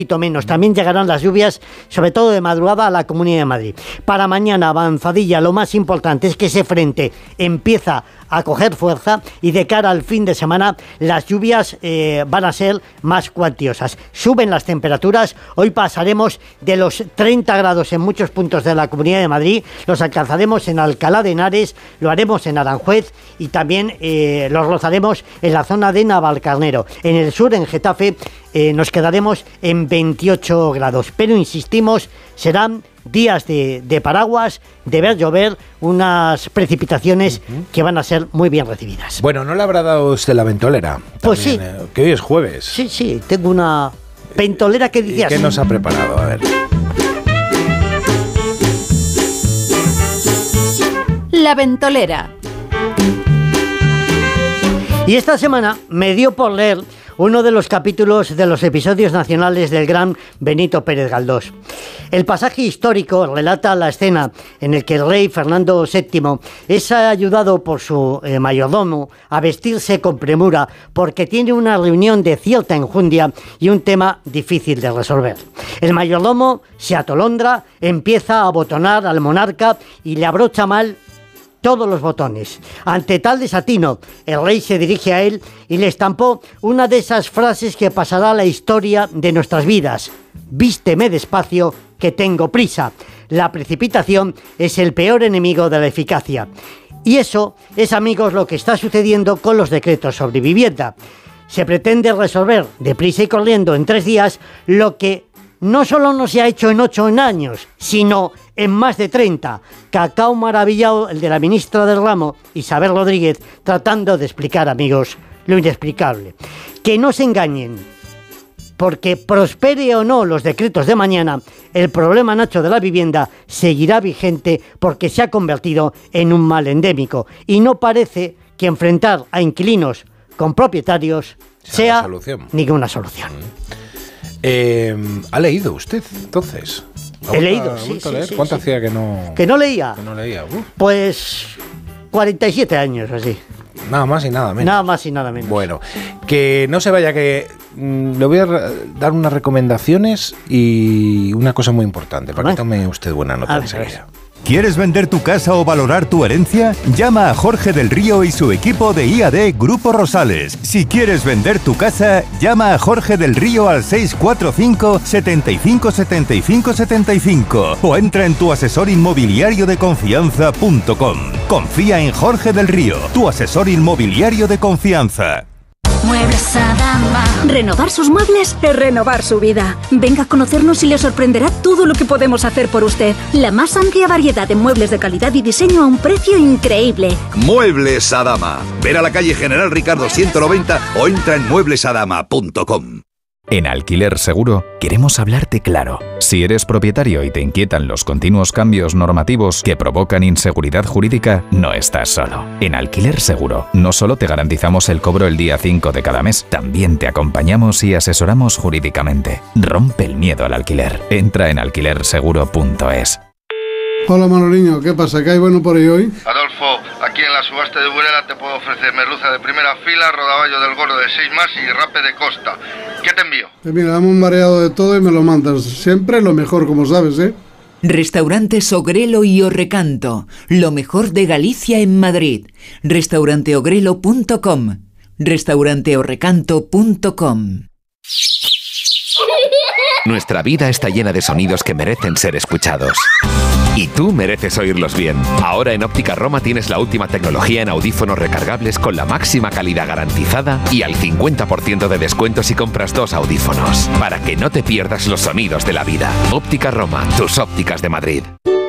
menos. También llegarán las lluvias, sobre todo de madrugada, a la Comunidad de Madrid. Para mañana, avanzadilla, lo más importante es que ese frente empieza a coger fuerza y de cara al fin de semana las lluvias van a ser más cuantiosas. Suben las temperaturas, hoy pasaremos de los 30 grados en muchos puntos de la Comunidad de Madrid, los alcanzaremos en Alcalá de Henares, lo haremos en Aranjuez y también los rozaremos en la zona de Navalcarnero. En el sur, en Getafe, nos quedaremos en 28 grados, pero insistimos, serán días de paraguas, de ver llover, unas precipitaciones que van a ser muy bien recibidas. Bueno, ¿no le habrá dado usted la ventolera? Pues también, sí. Que hoy es jueves. Sí, tengo una ventolera que dice así. ¿Qué nos ha preparado? A ver. La ventolera. Y esta semana me dio por leer uno de los capítulos de los episodios nacionales del gran Benito Pérez Galdós. El pasaje histórico relata la escena en el que el rey Fernando VII es ayudado por su mayordomo a vestirse con premura porque tiene una reunión de cierta enjundia y un tema difícil de resolver. El mayordomo se atolondra, empieza a abotonar al monarca y le abrocha mal todos los botones. Ante tal desatino, el rey se dirige a él y le estampó una de esas frases que pasará a la historia de nuestras vidas. Vísteme despacio, que tengo prisa. La precipitación es el peor enemigo de la eficacia. Y eso es, amigos, lo que está sucediendo con los decretos sobre vivienda. Se pretende resolver deprisa y corriendo en 3 días lo que no solo no se ha hecho en 8 años, sino en más de 30. Cacao maravillado el de la ministra del ramo, Isabel Rodríguez, tratando de explicar, amigos, lo inexplicable. Que no se engañen, porque prospere o no los decretos de mañana, el problema, Nacho, de la vivienda seguirá vigente porque se ha convertido en un mal endémico. Y no parece que enfrentar a inquilinos con propietarios sea ninguna solución. ¿Ha leído usted, entonces? He leído, sí. ¿Cuánto hacía que no...? ¿Que no leía? Que no leía. Pues 47 años, así. Nada más y nada menos. Nada más y nada menos. Bueno, que no se vaya, que le voy a dar unas recomendaciones y una cosa muy importante, para que tome usted buena nota enseguida. ¿Quieres vender tu casa o valorar tu herencia? Llama a Jorge del Río y su equipo de IAD Grupo Rosales. Si quieres vender tu casa, llama a Jorge del Río al 645 75 75 75 o entra en tuasesorinmobiliariodeconfianza.com. Confía en Jorge del Río, tu asesor inmobiliario de confianza. Muebles Adama. Renovar sus muebles es renovar su vida. Venga a conocernos y le sorprenderá todo lo que podemos hacer por usted. La más amplia variedad de muebles de calidad y diseño a un precio increíble. Muebles Adama. Ver a la calle General Ricardo 190 o entra en mueblesadama.com. En Alquiler Seguro queremos hablarte claro. Si eres propietario y te inquietan los continuos cambios normativos que provocan inseguridad jurídica, no estás solo. En Alquiler Seguro no solo te garantizamos el cobro el día 5 de cada mes, también te acompañamos y asesoramos jurídicamente. Rompe el miedo al alquiler. Entra en alquilerseguro.es. Hola Manoliño, ¿qué pasa? ¿Qué hay bueno por ahí hoy? Adolfo, aquí en la subasta de Burela te puedo ofrecer merluza de primera fila, rodaballo del gordo de 6 más y rape de costa. ¿Qué te envío? Mira, dame un mareado de todo y me lo mandas. Siempre lo mejor, como sabes, ¿eh? Restaurantes Ogrelo y Orrecanto, lo mejor de Galicia en Madrid. Restauranteogrelo.com, restauranteorrecanto.com. Nuestra vida está llena de sonidos que merecen ser escuchados. Y tú mereces oírlos bien. Ahora en Óptica Roma tienes la última tecnología en audífonos recargables con la máxima calidad garantizada y al 50% de descuento si compras 2 audífonos. Para que no te pierdas los sonidos de la vida. Óptica Roma, tus ópticas de Madrid.